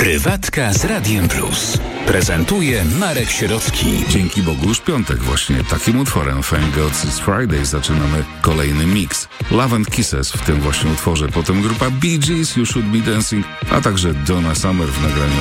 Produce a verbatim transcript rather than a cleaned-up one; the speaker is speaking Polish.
Prywatka z Radiem Plus. Prezentuje Marek Sierocki. Dzięki Bogu już piątek właśnie. Takim utworem Thank God It's Friday zaczynamy kolejny mix. Love and Kisses w tym właśnie utworze. Potem grupa Bee Gees, You Should Be Dancing, a także Donna Summer w nagraniu